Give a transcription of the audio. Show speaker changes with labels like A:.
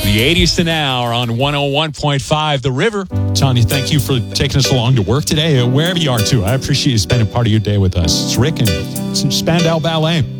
A: The 80s to now are on 101.5 The River.
B: Tanya, thank you for taking us along to work today, wherever you are, too. I appreciate you spending part of your day with us. It's Rick and Spandau Ballet.